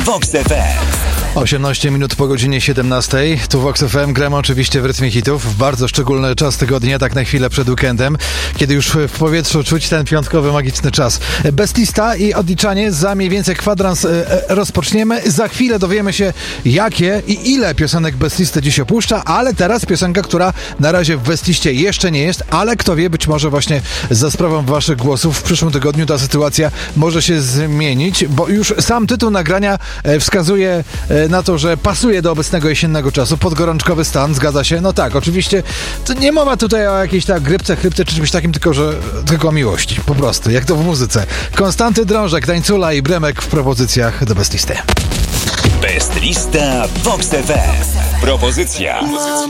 Vox FM. 18 minut po godzinie 17. Tu Vox FM. Gramy oczywiście w rytmie hitów. Bardzo szczególny czas tygodnia, tak na chwilę przed weekendem, kiedy już w powietrzu czuć ten piątkowy, magiczny czas. Bestlista i odliczanie za mniej więcej kwadrans rozpoczniemy. Za chwilę dowiemy się, jakie i ile piosenek Bestlisty dziś opuszcza, ale teraz piosenka, która na razie w Bestliście jeszcze nie jest, ale kto wie, być może właśnie za sprawą waszych głosów w przyszłym tygodniu ta sytuacja może się zmienić, bo już sam tytuł nagrania wskazuje na to, że pasuje do obecnego jesiennego czasu. Podgorączkowy stan, zgadza się? No tak, oczywiście to nie mowa tutaj o jakiejś tak grypce, chrypce czy czymś takim, tylko o miłości. Po prostu, jak to w muzyce. Konstanty Drążek, Tańcula i Bremek w propozycjach do Bestlisty. Bestlista Vox FM. Propozycja